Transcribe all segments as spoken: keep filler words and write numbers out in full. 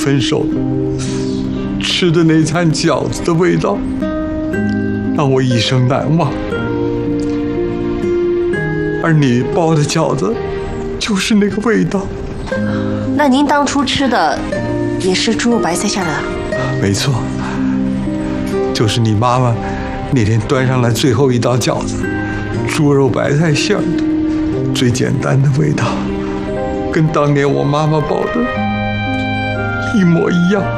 分手吃的那餐饺子的味道，让我一生难忘。而你包的饺子，就是那个味道。 那您当初吃的也是猪肉白菜馅的？ 没错，就是你妈妈那天端上来最后一道饺子，猪肉白菜馅的，最简单的味道，跟当年我妈妈包的一模一样。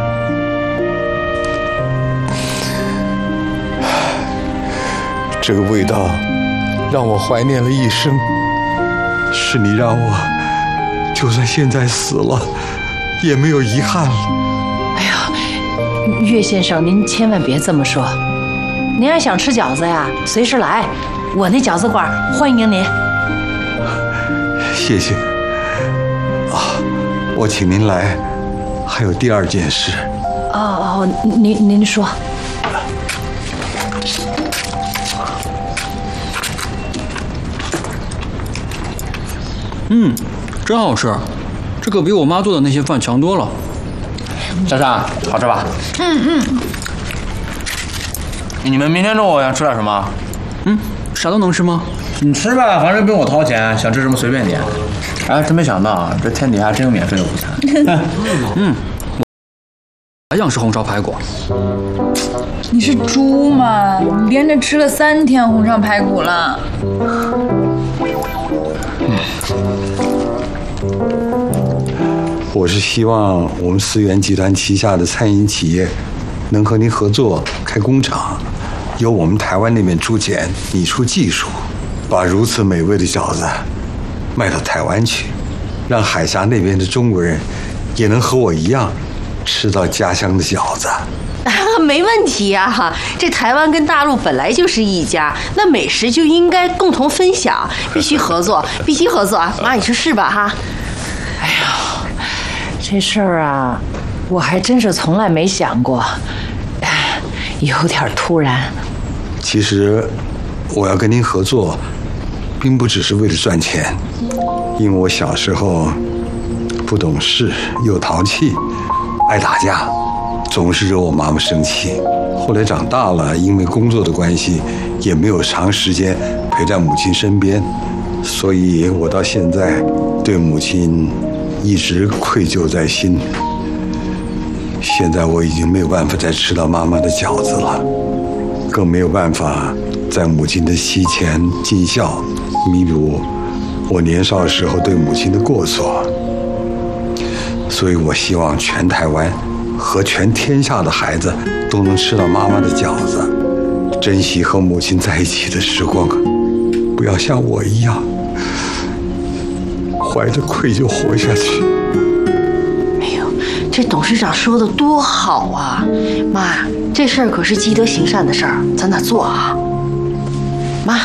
这个味道让我怀念了一生，是你让我就算现在死了也没有遗憾了。 哎呀，岳先生，您千万别这么说。您要想吃饺子呀，随时来，我那饺子馆欢迎您。 谢谢。啊，我请您来，还有第二件事。 哦哦，您您说。 嗯，真好吃，这可比我妈做的那些饭强多了。 珊珊，好吃吧？ 嗯嗯。 你们明天中午想吃点什么？ 嗯，啥都能吃吗？ 你吃吧，反正不用我掏钱，想吃什么随便点。哎，真没想到啊，这天底下真有免费的午餐。 嗯，我还想吃红烧排骨。 你是猪吗？你连着吃了三天红烧排骨了。 我是希望我们思源集团旗下的餐饮企业能和您合作开工厂，由我们台湾那边出钱，你出技术，把如此美味的饺子卖到台湾去，让海峡那边的中国人也能和我一样吃到家乡的饺子。 没问题呀、啊，这台湾跟大陆本来就是一家，那美食就应该共同分享，必须合作，必须合作啊！妈，你说是吧？哈。 哎呀，这事儿啊，我还真是从来没想过，有点突然。 其实，我要跟您合作，并不只是为了赚钱，因为我小时候不懂事，又淘气，爱打架。总是惹我妈妈生气，后来长大了，因为工作的关系，也没有长时间陪在母亲身边，所以我到现在对母亲一直愧疚在心。现在我已经没有办法再吃到妈妈的饺子了，更没有办法在母亲的膝前尽孝，弥补我年少时候对母亲的过错。所以我希望全台湾和全天下的孩子都能吃到妈妈的饺子，珍惜和母亲在一起的时光，不要像我一样怀着愧疚活下去。 哎呦，这董事长说的多好啊！妈，这事儿可是积德行善的事儿，咱得做啊！妈，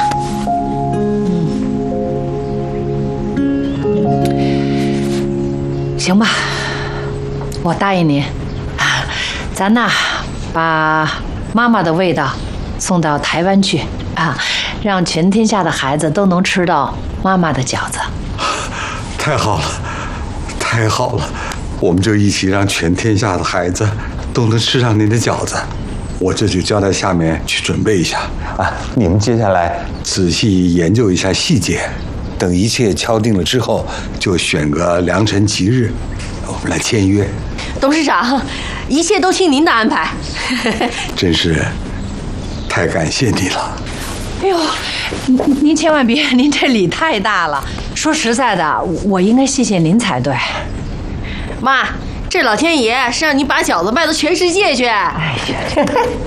嗯，行吧，我答应您。咱呐，把妈妈的味道送到台湾去啊，让全天下的孩子都能吃到妈妈的饺子。 太好了，太好了！我们就一起让全天下的孩子都能吃上您的饺子。我这就交代下面去准备一下啊，你们接下来仔细研究一下细节，等一切敲定了之后，就选个良辰吉日，我们来签约。 董事长，一切都听您的安排。 真是太感谢你了。 哎呦，您您千万别，您这礼太大了。说实在的，我应该谢谢您才对。 妈，这老天爷是让你把饺子卖到全世界去。 哎呀，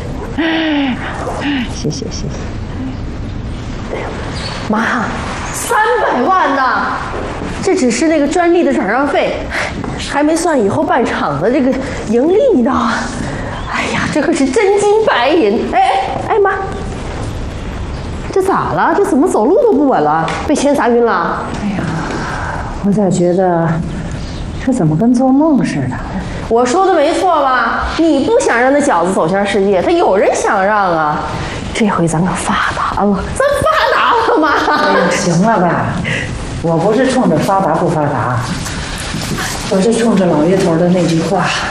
谢谢谢谢。 妈，三百万呢！这只是那个专利的转让费，还没算以后办厂的这个盈利呢。哎呀，这可是真金白银！哎哎哎妈，这咋了？这怎么走路都不稳了？被钱砸晕了？ 哎呀，我咋觉得这怎么跟做梦似的？ 我说的没错吧？你不想让那饺子走向世界，他有人想让啊。这回咱可发达了，咱发达了吗？ 哎呦，行了吧？我不是冲着发达不发达，我是冲着老爷头的那句话。